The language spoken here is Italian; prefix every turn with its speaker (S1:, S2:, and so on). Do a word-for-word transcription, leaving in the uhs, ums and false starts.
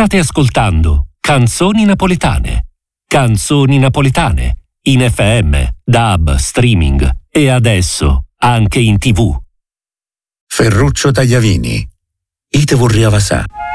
S1: State ascoltando Canzoni Napoletane. Canzoni Napoletane. In F M, D A B, streaming e adesso anche in tivù.
S2: Ferruccio Tagliavini. Ite vorriava sa.